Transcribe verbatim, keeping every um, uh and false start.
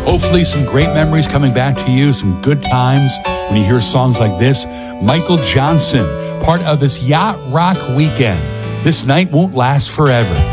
Hopefully some great memories coming back to you, some good times when you hear songs like this. Michael Johnson, part of this Yacht Rock weekend. This night won't last forever.